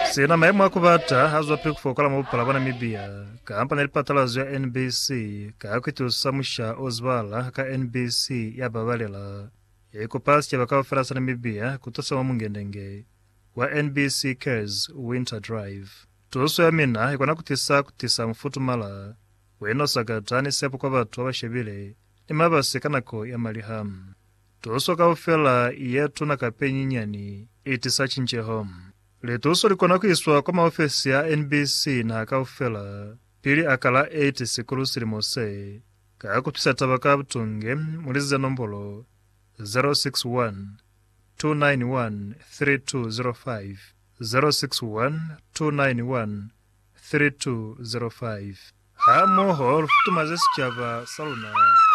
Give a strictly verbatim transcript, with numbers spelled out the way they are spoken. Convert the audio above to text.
Sina maimu akubata hazwa pili kufokola mupala wana Namibia kaampa nilipatalazo ya N B C kaakitu samusha ozwala ka N B C ya babalela yaiko pasi ya bakawa farasa Namibia kutosama mungendenge wa N B C Cares Winter Drive. Tuoso ya mina ikwana kutisa kutisa mfutu mala weno sagatani sepo kwa batu wabashebile ni mabasi kanako ya malihamu. Tuoso kaufela yetu na kapenyi nyani itisa chinche home. Letuso likona kuiswa kwa maofisi ya N B C na kaufela pili akala eight sikulu silimose kaakutisa tabaka butunge mulize nombolo zero six one two nine one three two zero five zero six one two nine one three two zero five. Hamo hol futu mazesi chava saluna.